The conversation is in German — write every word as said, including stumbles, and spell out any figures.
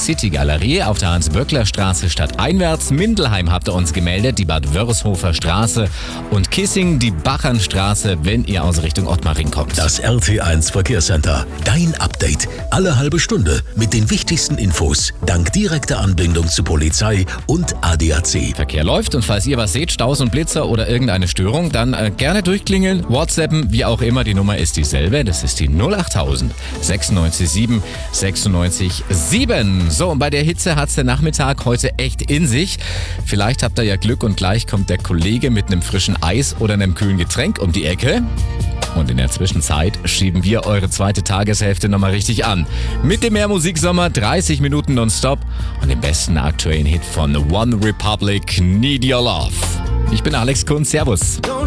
City Galerie auf der Hans-Böckler-Straße stadteinwärts. Mindelheim habt ihr uns gemeldet, die Bad Wörishofer Straße und Kissing die Bachernstraße, wenn ihr aus Richtung Ottmaring kommt. Das R T eins Verkehrscenter. Dein Update. Alle halbe Stunde mit den wichtigsten Infos. Dank direkter Anbindung zu Polizei und A D A C. Verkehr läuft und falls ihr was seht, Staus und Blitzer oder irgendeine Störung, dann äh, gerne durchklingeln, WhatsAppen, wie auch immer. Die Nummer ist dieselbe. Das ist die null achttausend sechsundneunzig sieben sechsundneunzig sieben. So, und bei der Hitze hat's der Nachmittag heute echt in sich. Vielleicht habt ihr ja Glück und gleich kommt der Kollege mit einem frischen Eis oder einem kühlen Getränk um die Ecke. Und in der Zwischenzeit schieben wir eure zweite Tageshälfte nochmal richtig an. Mit dem Mehrmusiksommer, dreißig Minuten nonstop und dem besten aktuellen Hit von One Republic, Need Your Love. Ich bin Alex Kunz, servus.